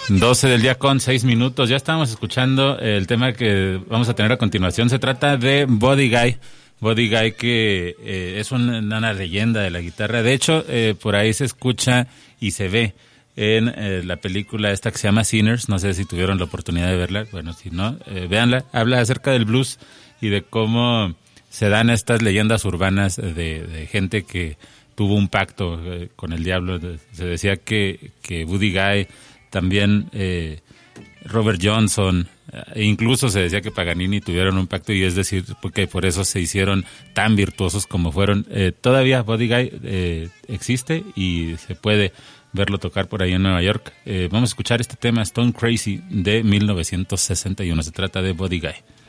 12 del día con 6 minutos. Ya estábamos escuchando el tema que vamos a tener a continuación. Se trata de Buddy Guy. Buddy Guy, que es una leyenda de la guitarra. De hecho, por ahí se escucha y se ve en la película esta que se llama Sinners. No sé si tuvieron la oportunidad de verla. Bueno, si no, véanla. Habla acerca del blues y de cómo se dan estas leyendas urbanas de gente que tuvo un pacto con el diablo. Se decía que Buddy Guy, también Robert Johnson, e incluso se decía que Paganini tuvieron un pacto, y es decir, porque por eso se hicieron tan virtuosos como fueron. Todavía Buddy Guy existe y se puede verlo tocar por ahí en Nueva York. Vamos a escuchar este tema Stone Crazy de 1961. Se trata de Buddy Guy.